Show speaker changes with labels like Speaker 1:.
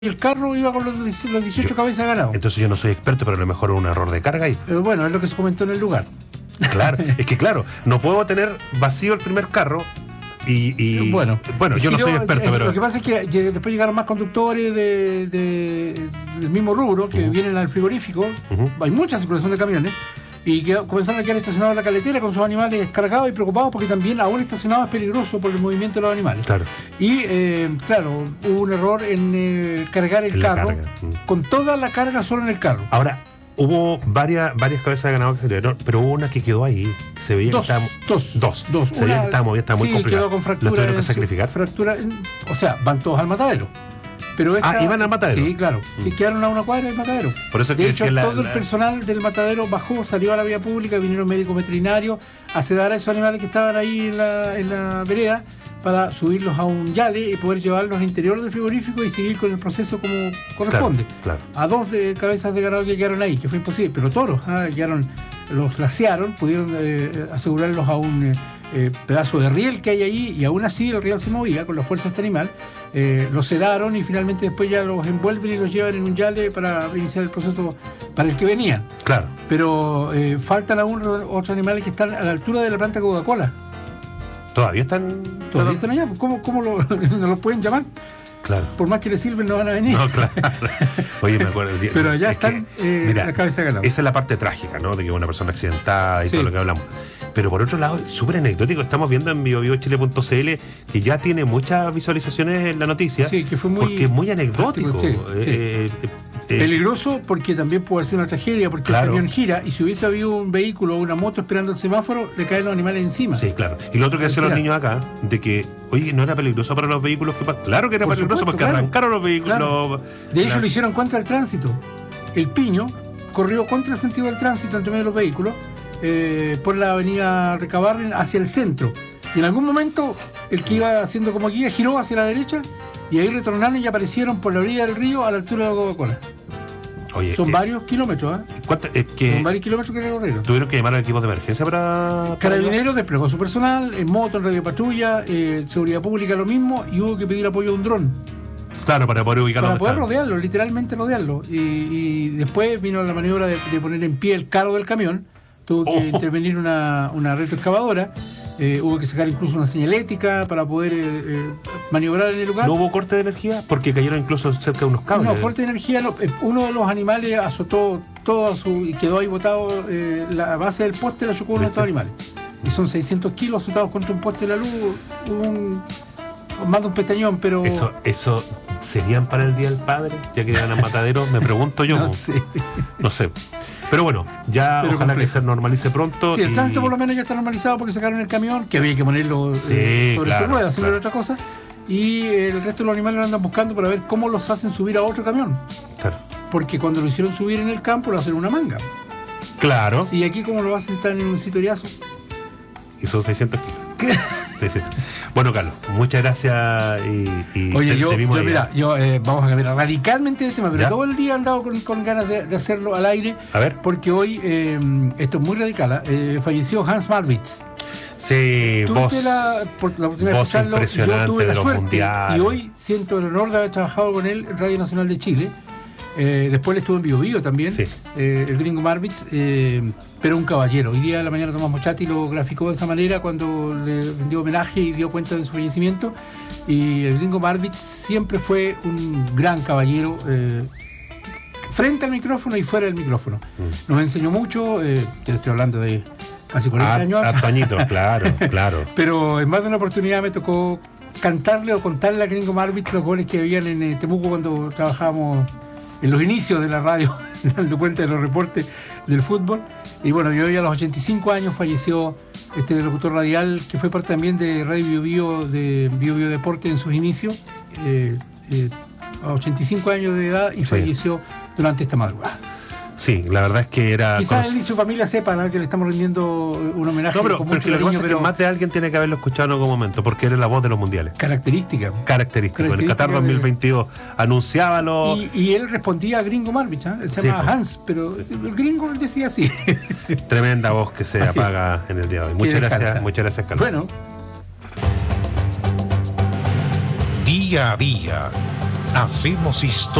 Speaker 1: y el carro iba con los 18 cabezas de ganado.
Speaker 2: Entonces yo no soy experto, pero a lo mejor es un error de carga ahí.
Speaker 1: Pero bueno, es lo que se comentó en el lugar.
Speaker 2: Claro, es que claro, no puedo tener vacío el primer carro y
Speaker 1: bueno,
Speaker 2: yo no soy experto, pero...
Speaker 1: Lo que pasa es que después llegaron más conductores del mismo rubro que vienen al frigorífico. Hay mucha circulación de camiones y que comenzaron a quedar estacionados en la carretera con sus animales cargados y preocupados porque también aún estacionado es peligroso por el movimiento de los animales.
Speaker 2: Claro.
Speaker 1: Y claro, hubo un error en cargar el carro con toda la carga solo en el carro.
Speaker 2: Ahora, hubo varias cabezas de ganado que se dieron, pero hubo una que quedó ahí. Se veía que estaba... Dos. Se veía que estaba muy complicada.
Speaker 1: Quedó con fractura.
Speaker 2: ¿Lo tuvieron que sacrificar?
Speaker 1: O sea, van todos al matadero. Pero
Speaker 2: iban al matadero.
Speaker 1: Sí, claro. Sí, quedaron a una cuadra del matadero.
Speaker 2: Por eso
Speaker 1: de hecho, todo el personal del matadero bajó, salió a la vía pública, vinieron médicos veterinarios a sedar a esos animales que estaban ahí en la vereda para subirlos a un yale y poder llevarlos al interior del frigorífico y seguir con el proceso como corresponde.
Speaker 2: Claro.
Speaker 1: A dos cabezas de ganado que quedaron ahí, que fue imposible. Pero toros los lacearon, pudieron asegurarlos a un pedazo de riel que hay ahí, y aún así el riel se movía con la fuerza de este animal. Los sedaron y finalmente después ya los envuelven y los llevan en un yale para iniciar el proceso para el que venían.
Speaker 2: Claro.
Speaker 1: Pero faltan aún otros animales que están a la altura de la planta Coca-Cola.
Speaker 2: ¿Todavía están
Speaker 1: allá? ¿Cómo no los pueden llamar?
Speaker 2: Claro.
Speaker 1: Por más que les sirven, no van a venir.
Speaker 2: No, claro. Oye, me acuerdo.
Speaker 1: Pero allá están
Speaker 2: mira,
Speaker 1: la cabeza de ganado.
Speaker 2: Esa es la parte trágica, ¿no? De que una persona accidentada y todo lo que hablamos. Pero por otro lado, es súper anecdótico. Estamos viendo en biobiochile.cl que ya tiene muchas visualizaciones en la noticia.
Speaker 1: Sí, que fue
Speaker 2: porque es muy anecdótico.
Speaker 1: Peligroso porque también puede ser una tragedia, porque el camión gira y si hubiese habido un vehículo o una moto esperando el semáforo, le caen los animales encima.
Speaker 2: Sí, claro. Y lo otro que hacen los niños acá, de que, oye, ¿no era peligroso para los vehículos que pasan? Claro que era peligroso, porque arrancaron los vehículos. Claro.
Speaker 1: De hecho, lo hicieron contra el tránsito. El piño corrió contra el sentido del tránsito entre medio de los vehículos por la avenida Recabarren hacia el centro. Y en algún momento, el que iba haciendo como guía giró hacia la derecha y ahí retornaron y aparecieron por la orilla del río a la altura de la Coca-Cola.
Speaker 2: Oye,
Speaker 1: son varios kilómetros, son varios kilómetros que recorrieron.
Speaker 2: ¿Tuvieron que llamar al equipo de emergencia para
Speaker 1: Carabineros desplegó su personal, en moto, en radio patrulla, seguridad pública lo mismo, y hubo que pedir apoyo de un dron.
Speaker 2: Claro, para poder ubicarlo.
Speaker 1: Para poder rodearlo, literalmente rodearlo. Y después vino la maniobra de poner en pie el carro del camión. Tuvo que intervenir una retroexcavadora. Hubo que sacar incluso una señalética para poder maniobrar en el lugar.
Speaker 2: ¿No hubo corte de energía? Porque cayeron incluso cerca de unos cables.
Speaker 1: No, corte de energía no. Uno de los animales azotó y quedó ahí botado. La base del poste la chocó uno de estos animales. Y son 600 kilos azotados contra un poste de la luz. Más de un pestañón, pero...
Speaker 2: Eso ¿serían para el Día del Padre? Ya que iban a mataderos, me pregunto yo. No sé. Pero bueno, ojalá complejo. Que se normalice pronto.
Speaker 1: Sí, el tránsito por lo menos ya está normalizado porque sacaron el camión, que había que ponerlo sobre su rueda, haciendo otra cosa. Y el resto de los animales lo andan buscando para ver cómo los hacen subir a otro camión.
Speaker 2: Claro.
Speaker 1: Porque cuando lo hicieron subir en el campo, lo hacen en una manga.
Speaker 2: Claro.
Speaker 1: Y aquí, como lo hacen, están en un citoriazo.
Speaker 2: Y son 600 kilos. ¿Qué? 600. Bueno, Carlos, muchas gracias.
Speaker 1: Oye, vamos a cambiar radicalmente de tema, pero todo el día he andado con ganas de hacerlo al aire.
Speaker 2: A ver.
Speaker 1: Porque hoy, esto es muy radical, falleció Hans Marwitz.
Speaker 2: Sí, voz impresionante de los mundiales.
Speaker 1: Y hoy siento el honor de haber trabajado con él en Radio Nacional de Chile. Después le estuvo en Bio Bio también, el gringo Marwitz, pero un caballero. Hoy día de la mañana Tomás Mochati lo graficó de esa manera cuando le rindió homenaje y dio cuenta de su fallecimiento. Y el gringo Marwitz siempre fue un gran caballero, frente al micrófono y fuera del micrófono. Nos enseñó mucho, te estoy hablando de casi 40 años.
Speaker 2: Añitos, claro.
Speaker 1: Pero en más de una oportunidad me tocó cantarle o contarle a gringo Marwitz los goles que habían en Temuco cuando trabajábamos en los inicios de la radio, dando cuenta de los reportes del fútbol. Y bueno, yo hoy a los 85 años falleció este locutor radial que fue parte también de Radio Bio Bio, de Bio Bio Deporte en sus inicios, a 85 años de edad, y falleció durante esta madrugada.
Speaker 2: Sí, la verdad es que era...
Speaker 1: Quizás él y su familia sepan que le estamos rindiendo un homenaje.
Speaker 2: No, pero es que lo que pasa es que más de alguien tiene que haberlo escuchado en algún momento, porque era la voz de los mundiales.
Speaker 1: Característica.
Speaker 2: En el Qatar 2022 anunciábalo.
Speaker 1: Y él respondía a gringo Marwitz, él se llama Hans, pero el gringo decía así.
Speaker 2: Tremenda voz que se apaga en el día de hoy. Muchas gracias, Carlos.
Speaker 1: Bueno.
Speaker 3: Día a día Hacemos historia.